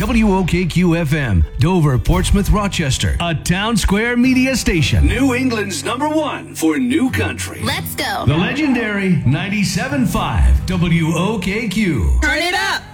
WOKQ-FM, Dover, Portsmouth, Rochester, a Town Square media station. New England's #1 for new country. Let's go. The legendary 97.5 WOKQ. Turn it up.